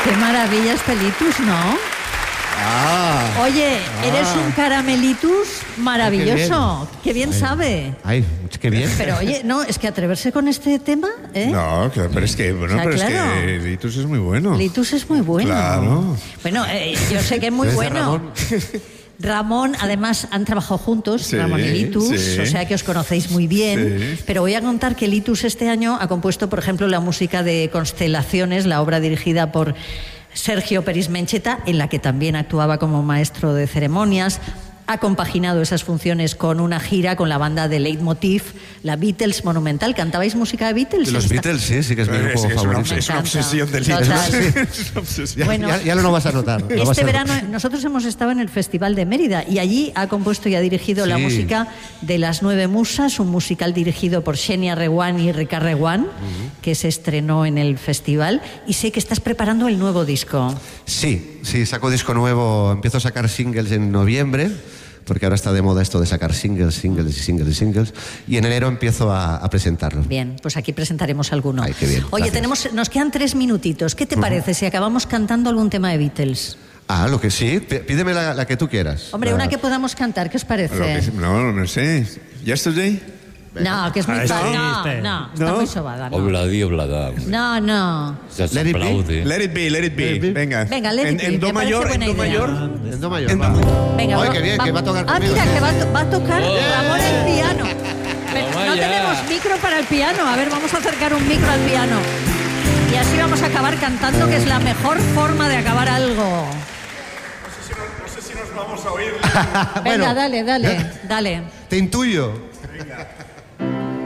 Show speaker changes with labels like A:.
A: Qué maravilla este Litus, ¿no? Oye, eres un caramelitus maravilloso. Qué bien sabe.
B: Ay, qué bien.
A: Pero oye, no, es que atreverse con este tema, ¿eh?
C: No, claro, pero es que, bueno,
A: O sea,
C: pero
A: claro.
C: es que Litus es muy bueno.
A: Litus es muy bueno.
C: Claro.
A: Bueno, yo sé que es muy bueno. Ramón, además, han trabajado juntos,
C: Sí,
A: Ramón y Litus,
C: sí.
A: o sea que os conocéis muy bien.
C: Sí.
A: Pero voy a contar que Litus este año ha compuesto, por ejemplo, la música de Constelaciones, la obra dirigida por Sergio Peris Mencheta, en la que también actuaba como maestro de ceremonias. Ha compaginado esas funciones con una gira con la banda de Leitmotiv, la Beatles Monumental. ¿Cantabais música de Beatles?
B: De los Beatles, sí que es mi grupo favorito.
C: Es una obsesión de
A: Total.
C: Litus. Es una obsesión.
A: Bueno,
B: Ya lo vas a notar. lo vas
A: este
B: a
A: verano
B: notar.
A: nosotros hemos estado en el Festival de Mérida y allí ha compuesto y ha dirigido la
B: Sí.
A: música de Las Nueve Musas, un musical dirigido por Xenia Reguant y Ricard Reguant, que se estrenó en el festival. Y sé que estás preparando el nuevo disco.
B: Sí, saco disco nuevo. Empiezo a sacar singles en noviembre, porque ahora está de moda esto de sacar singles. Y en enero empiezo a presentarlo.
A: Bien, pues aquí presentaremos alguno.
B: Ay, qué bien,
A: Oye,
B: gracias.
A: nos quedan 3 minutitos. ¿Qué te parece si acabamos cantando algún tema de Beatles?
B: Lo que sí. Pídeme la que tú quieras.
A: Hombre, una que podamos cantar, ¿qué os parece?
C: No sé. ¿Yesterday?
A: No, que es muy fácil. No, está muy sobada. No,
D: Obladi, oblada.
A: no.
D: Ya se
B: Let it be.
D: aplaude.
C: Let it be, let it be. Venga.
A: Venga, let it be,
C: En do
A: me parece
C: mayor,
A: buena
C: en do
A: idea.
C: mayor.
B: En do mayor.
C: En
B: va.
C: do-
A: Venga,
B: Ay, qué bien, que va a tocar conmigo.
A: mira,
B: sí.
A: que va a tocar Ramón el piano. Pero
D: Toma
A: no
D: ya.
A: tenemos micro para el piano. A ver, vamos a acercar un micro al piano. Y así vamos a acabar cantando, que es la mejor forma de acabar algo.
C: No sé si nos vamos a oír.
A: Venga,
B: Bueno.
A: dale.
B: Te intuyo.
C: Venga.